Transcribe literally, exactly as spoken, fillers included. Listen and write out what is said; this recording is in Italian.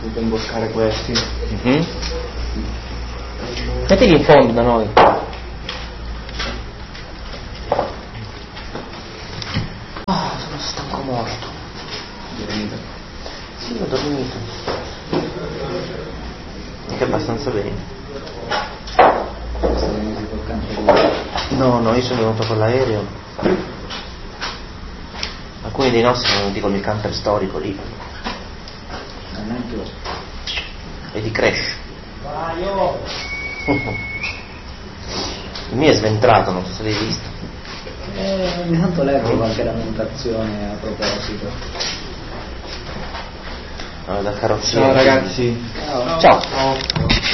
dovuto imboccare questi. Mm-hmm. Mettili in fondo da noi. Ah, sono stanco morto. Dormito. Sì, ho dormito. Anche abbastanza bene. Sono venuti col campo di... No, no, io sono venuto con l'aereo. Alcuni dei nostri sono venuti con il camper storico lì. Non è più. E di Crash. Il mio è sventrato, non so se l'hai visto. Eh, ogni tanto leggo qualche lamentazione a proposito. Allora, da carrozzina. Ciao ragazzi. Ciao. Ciao.